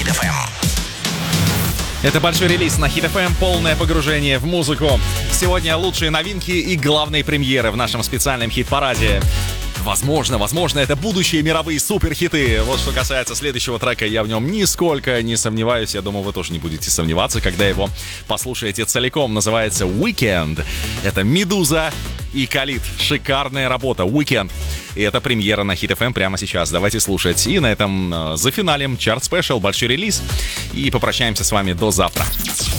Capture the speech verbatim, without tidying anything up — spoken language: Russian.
Хит эф эм. Это большой релиз на Хит эф эм, полное погружение в музыку. Сегодня лучшие новинки и главные премьеры в нашем специальном хит-параде. Возможно, возможно, это будущие мировые суперхиты. Вот что касается следующего трека, я в нем нисколько не сомневаюсь. Я думаю, вы тоже не будете сомневаться, когда его послушаете целиком. Называется «Weekend». Это «Медуза» и «Khalid». Шикарная работа. «Weekend». И это премьера на Хит эф эм прямо сейчас. Давайте слушать. И на этом э, зафиналим чарт спешл, большой релиз. И попрощаемся с вами до завтра.